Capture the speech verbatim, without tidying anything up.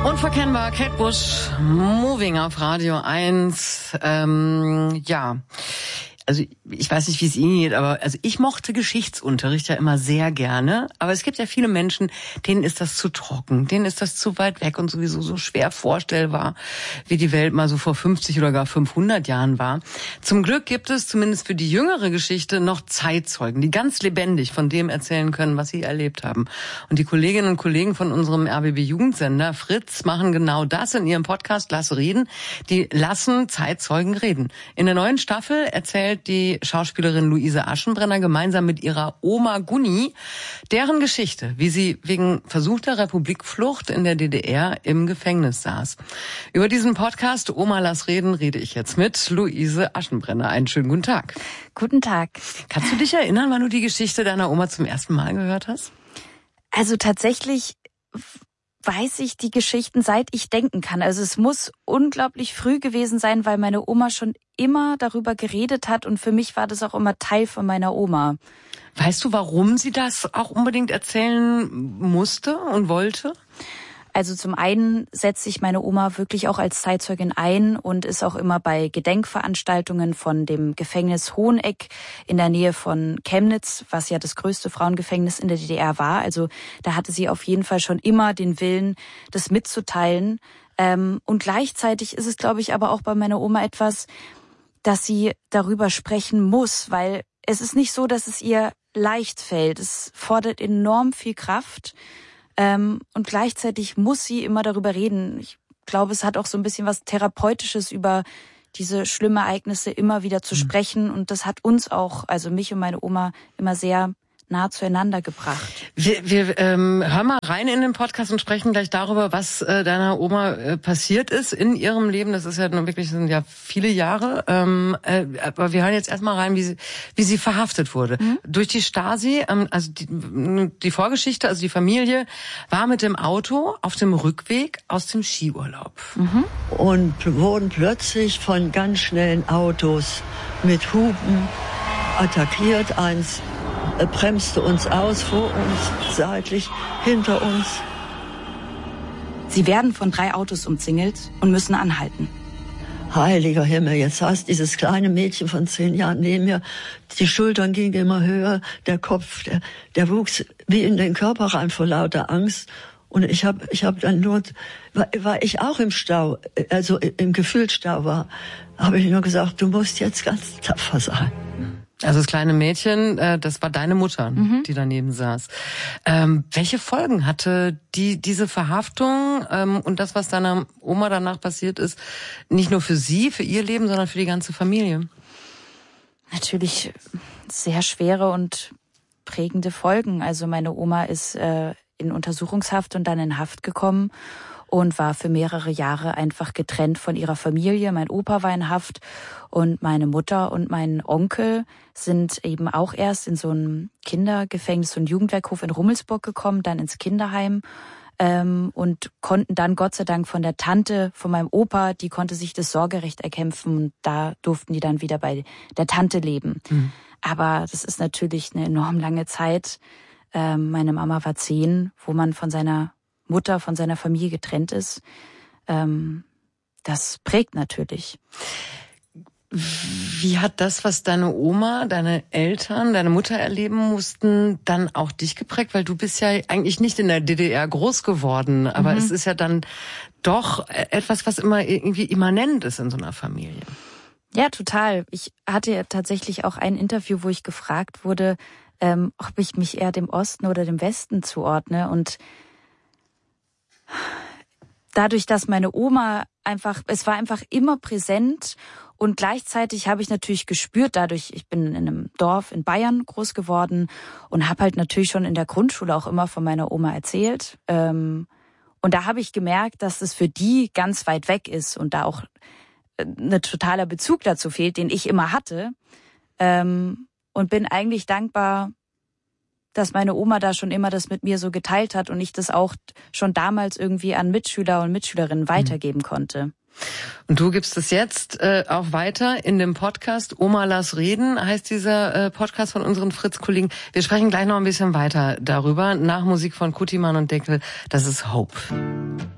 Unverkennbar, Kate Bush, Moving auf Radio eins. Ähm, ja, also ich weiß nicht, wie es Ihnen geht, aber also ich mochte Geschichtsunterricht ja immer sehr gerne. Aber es gibt ja viele Menschen, denen ist das zu trocken, denen ist das zu weit weg und sowieso so schwer vorstellbar, wie die Welt mal so vor fünfzig oder gar fünfhundert Jahren war. Zum Glück gibt es zumindest für die jüngere Geschichte noch Zeitzeugen, die ganz lebendig von dem erzählen können, was sie erlebt haben. Und die Kolleginnen und Kollegen von unserem R B B-Jugendsender Fritz machen genau das in ihrem Podcast Lass reden. Die lassen Zeitzeugen reden. In der neuen Staffel erzählt die Schauspielerin Luise Aschenbrenner gemeinsam mit ihrer Oma Gunni deren Geschichte, wie sie wegen versuchter Republikflucht in der D D R im Gefängnis saß. Über diesen Podcast Oma Lass reden rede ich jetzt mit Luise Aschenbrenner. Einen schönen guten Tag. Guten Tag. Kannst du dich erinnern, wann du die Geschichte deiner Oma zum ersten Mal gehört hast? Also tatsächlich weiß ich die Geschichten, seit ich denken kann. Also es muss unglaublich früh gewesen sein, weil meine Oma schon immer darüber geredet hat und für mich war das auch immer Teil von meiner Oma. Weißt du, warum sie das auch unbedingt erzählen musste und wollte? Also zum einen setzt sich meine Oma wirklich auch als Zeitzeugin ein und ist auch immer bei Gedenkveranstaltungen von dem Gefängnis Hoheneck in der Nähe von Chemnitz, was ja das größte Frauengefängnis in der D D R war. Also da hatte sie auf jeden Fall schon immer den Willen, das mitzuteilen. Und gleichzeitig ist es, glaube ich, aber auch bei meiner Oma etwas, dass sie darüber sprechen muss, weil es ist nicht so, dass es ihr leicht fällt. Es fordert enorm viel Kraft. Ähm, und gleichzeitig muss sie immer darüber reden. Ich glaube, es hat auch so ein bisschen was Therapeutisches, über diese schlimmen Ereignisse immer wieder zu sprechen. Und das hat uns auch, also mich und meine Oma, immer sehr nah zueinander gebracht. Wir, wir ähm, hören mal rein in den Podcast und sprechen gleich darüber, was äh, deiner Oma äh, passiert ist in ihrem Leben. Das ist ja nun wirklich, sind ja viele Jahre. Ähm, äh, aber wir hören jetzt erstmal rein, wie sie, wie sie verhaftet wurde. Mhm. Durch die Stasi, ähm, also die, die Vorgeschichte, also die Familie war mit dem Auto auf dem Rückweg aus dem Skiurlaub. Mhm. Und wurden plötzlich von ganz schnellen Autos mit Hupen attackiert. Eins bremste uns aus, vor uns, seitlich, hinter uns. Sie werden von drei Autos umzingelt und müssen anhalten. Heiliger Himmel, jetzt saß dieses kleine Mädchen von zehn Jahren neben mir. Die Schultern gingen immer höher, der Kopf, der, der wuchs wie in den Körper rein vor lauter Angst. Und ich habe ich hab dann nur, weil ich auch im Stau, also im Gefühlsstau war, habe ich nur gesagt, du musst jetzt ganz tapfer sein. Also das kleine Mädchen, äh, das war deine Mutter, mhm. die daneben saß. Ähm, welche Folgen hatte die diese Verhaftung ähm, und das, was deiner Oma danach passiert ist, nicht nur für sie, für ihr Leben, sondern für die ganze Familie? Natürlich sehr schwere und prägende Folgen. Also meine Oma ist äh, in Untersuchungshaft und dann in Haft gekommen und war für mehrere Jahre einfach getrennt von ihrer Familie. Mein Opa war in Haft und meine Mutter und mein Onkel sind eben auch erst in so ein Kindergefängnis, so ein Jugendwerkhof in Rummelsburg gekommen, dann ins Kinderheim ähm, und konnten dann Gott sei Dank von der Tante, von meinem Opa, die konnte sich das Sorgerecht erkämpfen und da durften die dann wieder bei der Tante leben. Mhm. Aber das ist natürlich eine enorm lange Zeit. Ähm, meine Mama war zehn, wo man von seiner Mutter, von seiner Familie getrennt ist. Ähm, das prägt natürlich. Wie hat das, was deine Oma, deine Eltern, deine Mutter erleben mussten, dann auch dich geprägt? Weil du bist ja eigentlich nicht in der D D R groß geworden, aber mhm. es ist ja dann doch etwas, was immer irgendwie immanent ist in so einer Familie. Ja, total. Ich hatte ja tatsächlich auch ein Interview, wo ich gefragt wurde, ähm, ob ich mich eher dem Osten oder dem Westen zuordne. Und dadurch, dass meine Oma einfach, es war einfach immer präsent und gleichzeitig habe ich natürlich gespürt, dadurch, ich bin in einem Dorf in Bayern groß geworden und habe halt natürlich schon in der Grundschule auch immer von meiner Oma erzählt. Und da habe ich gemerkt, dass es für die ganz weit weg ist und da auch ein totaler Bezug dazu fehlt, den ich immer hatte. Und bin eigentlich dankbar, dass meine Oma da schon immer das mit mir so geteilt hat und ich das auch schon damals irgendwie an Mitschüler und Mitschülerinnen weitergeben konnte. Und du gibst es jetzt äh, auch weiter in dem Podcast Oma Lass reden, heißt dieser äh, Podcast von unseren Fritz-Kollegen. Wir sprechen gleich noch ein bisschen weiter darüber, nach Musik von Kutiman und Deckel. Das ist Hope.